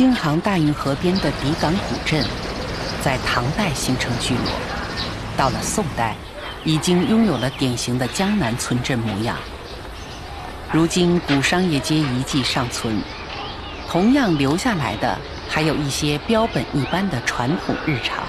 京杭大运河边的底岗古镇，在唐代形成聚落，到了宋代，已经拥有了典型的江南村镇模样。如今古商业街遗迹尚存，同样留下来的还有一些标本一般的传统日常。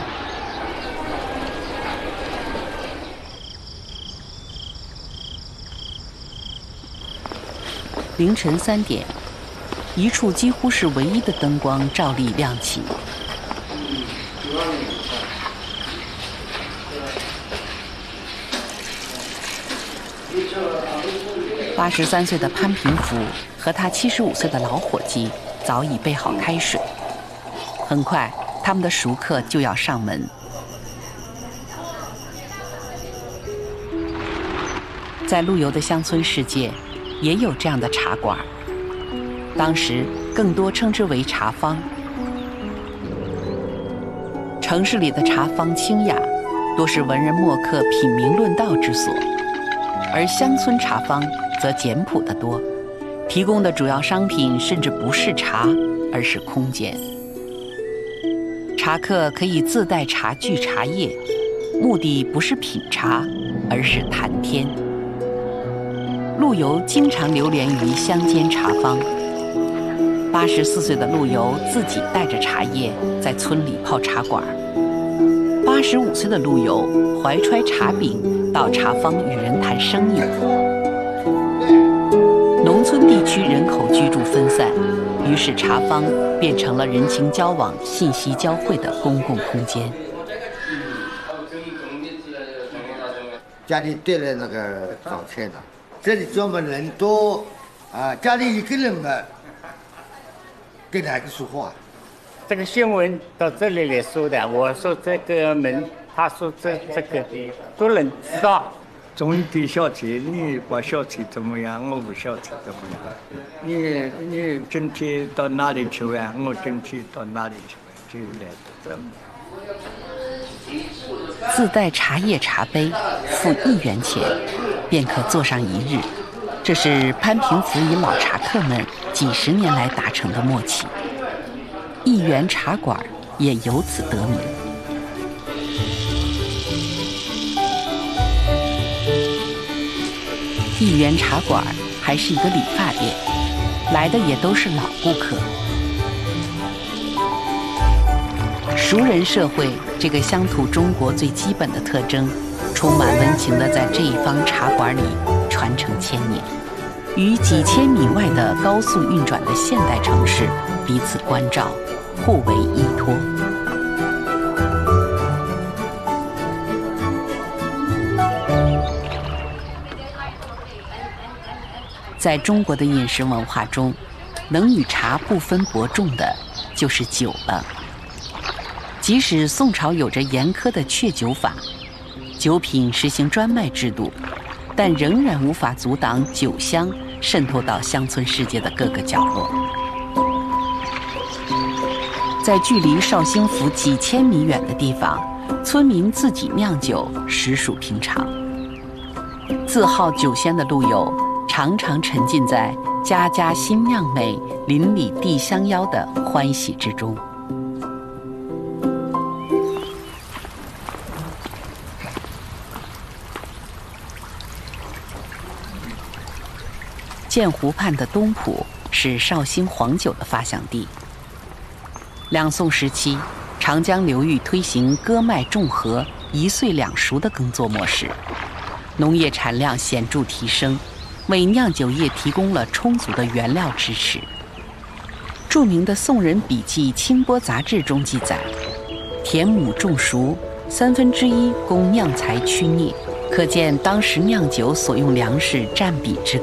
凌晨3点，一处几乎是唯一的灯光照例亮起。83岁的潘平福和他75岁的老伙计早已备好开水，很快他们的熟客就要上门。在陆游的乡村世界，也有这样的茶馆，当时更多称之为茶坊。城市里的茶坊清雅，多是文人墨客品茗论道之所，而乡村茶坊则简朴得多，提供的主要商品甚至不是茶，而是空间。茶客可以自带茶具茶叶，目的不是品茶，而是谈天。陆游经常流连于乡间茶坊。84岁的陆游自己带着茶叶在村里泡茶馆，85岁的陆游怀揣茶饼到茶坊与人谈生意。农村地区人口居住分散，于是茶坊变成了人情交往、信息交汇的公共空间。 家里炖了那个早菜的，这里专门人多啊，家里一个人嘛，跟哪个说话？ 这个新闻到这里来说的，我说这个门，他说这个都能知道。 种一点小菜，你把小菜怎么样？我不小菜怎么样？你今天到哪里去玩？我今天到哪里去玩？就来这么。 自带茶叶茶杯，付1元钱，便可坐上一日。这是潘平福与老茶客们几10年来达成的默契。1元茶馆也由此得名。1元茶馆还是一个理发店，来的也都是老顾客。熟人社会这个乡土中国最基本的特征，充满温情地在这一方茶馆里传承1000年，与几千米外的高速运转的现代城市彼此关照，互为依托。在中国的饮食文化中，能与茶不分伯仲的就是酒了。即使宋朝有着严苛的确酒法，酒品实行专卖制度，但仍然无法阻挡酒香渗透到乡村世界的各个角落。在距离绍兴府几千米远的地方，村民自己酿酒实属平常。自好酒仙的陆游常常沉浸在家家新酿美，邻里递香邀的欢喜之中。建湖畔的东浦是绍兴黄酒的发祥地。两宋时期，长江流域推行割麦种禾、1岁2熟的耕作模式，农业产量显著提升，为酿酒业提供了充足的原料支持。著名的宋人笔记《清波杂志》中记载，田亩种熟1/3供酿材驱孽，可见当时酿酒所用粮食占比之高。